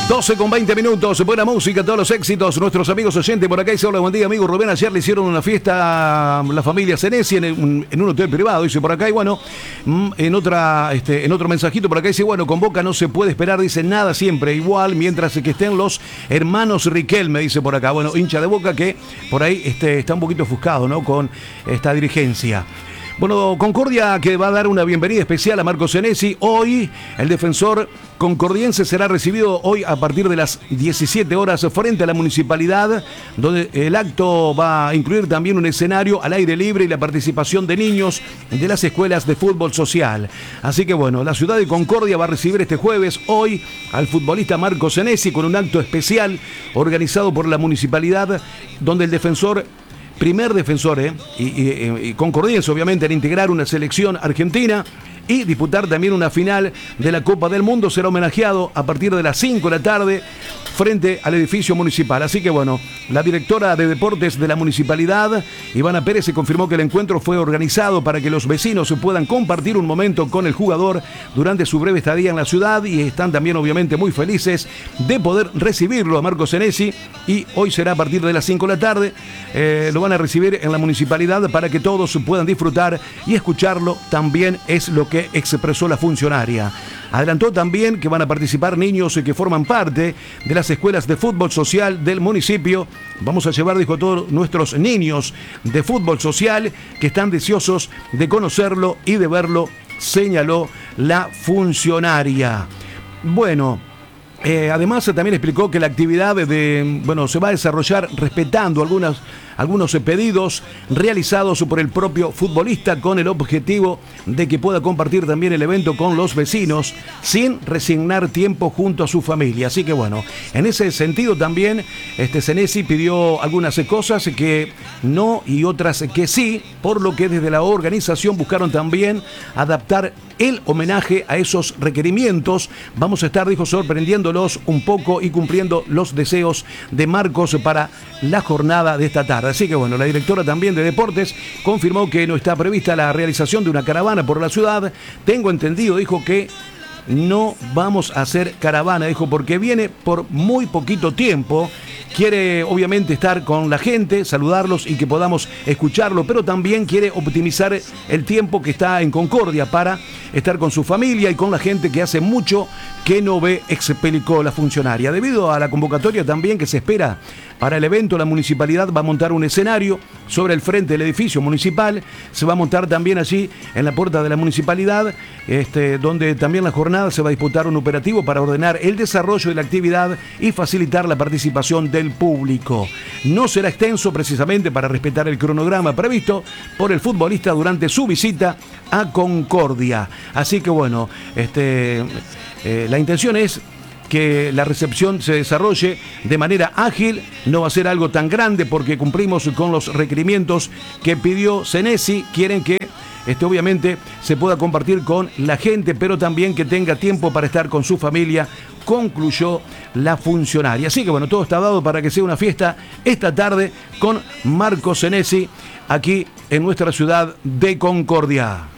12 con 20 minutos, buena música, todos los éxitos, nuestros amigos oyentes por acá. Dice: hola, buen día, amigo Rubén. Ayer le hicieron una fiesta a la familia Senesi en un hotel privado, dice por acá. Y bueno, en otro mensajito por acá dice: bueno, con Boca no se puede esperar, dice, nada siempre igual, mientras que estén los hermanos Riquelme, dice por acá. Bueno, hincha de Boca que por ahí está un poquito ofuscado, ¿no?, con esta dirigencia. Bueno, Concordia que va a dar una bienvenida especial a Marco Senesi. Hoy el defensor concordiense será recibido hoy a partir de las 17 horas frente a la municipalidad, donde el acto va a incluir también un escenario al aire libre y la participación de niños de las escuelas de fútbol social. Así que bueno, la ciudad de Concordia va a recibir este jueves, hoy, al futbolista Marco Senesi con un acto especial organizado por la municipalidad, donde el defensor, primer defensor y concordiense obviamente en integrar una selección argentina y disputar también una final de la Copa del Mundo, será homenajeado a partir de las 5 de la tarde frente al edificio municipal. Así que bueno, la directora de deportes de la municipalidad, Ivana Pérez, se confirmó que el encuentro fue organizado para que los vecinos puedan compartir un momento con el jugador durante su breve estadía en la ciudad, y están también obviamente muy felices de poder recibirlo a Marco Senesi, y hoy será a partir de las 5 de la tarde. Lo van a recibir en la municipalidad para que todos puedan disfrutar y escucharlo, también es lo que expresó la funcionaria. Adelantó también que van a participar niños que forman parte de las escuelas de fútbol social del municipio. Vamos a llevar, dijo, a todos nuestros niños de fútbol social que están deseosos de conocerlo y de verlo, señaló la funcionaria. Bueno, además también explicó que la actividad se va a desarrollar respetando algunos pedidos realizados por el propio futbolista, con el objetivo de que pueda compartir también el evento con los vecinos sin resignar tiempo junto a su familia. Así que bueno, en ese sentido también Senesi pidió algunas cosas que no y otras que sí, por lo que desde la organización buscaron también adaptar el homenaje a esos requerimientos. Vamos a estar, dijo, sorprendiéndolos un poco y cumpliendo los deseos de Marcos para la jornada de esta tarde. Así que bueno, la directora también de deportes confirmó que no está prevista la realización de una caravana por la ciudad. Tengo entendido, dijo, que no vamos a hacer caravana, dijo, porque viene por muy poquito tiempo. Quiere obviamente estar con la gente, saludarlos y que podamos escucharlo, pero también quiere optimizar el tiempo que está en Concordia para estar con su familia y con la gente que hace mucho que no ve, explicó la funcionaria. Debido a la convocatoria también que se espera para el evento, la municipalidad va a montar un escenario sobre el frente del edificio municipal. Se va a montar también allí en la puerta de la municipalidad, donde también la jornada se va a disputar un operativo para ordenar el desarrollo de la actividad y facilitar la participación del público. No será extenso, precisamente para respetar el cronograma previsto por el futbolista durante su visita a Concordia. Así que bueno, la intención es que la recepción se desarrolle de manera ágil. No va a ser algo tan grande porque cumplimos con los requerimientos que pidió Senesi. Quieren que obviamente se pueda compartir con la gente, pero también que tenga tiempo para estar con su familia, concluyó la funcionaria. Así que bueno, todo está dado para que sea una fiesta esta tarde con Marco Senesi aquí en nuestra ciudad de Concordia.